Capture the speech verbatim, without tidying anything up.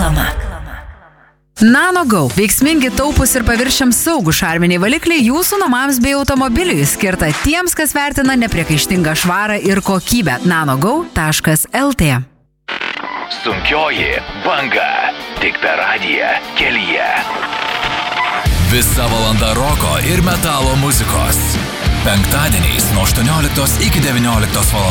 reklama. Nano Go. Veiksmingi, taupūs ir paviršiams saugų šarminiai valikliai jūsų namams bei automobiliui, skirta tiems, kas vertina nepriekaištingą švarą ir kokybę. nanogo taškas lt. Sunkioji banga. Tik per radiją kelyje. Visa valanda roko ir metalo muzikos. Penktadieniais nuo aštuonioliktos iki devynioliktos valandos.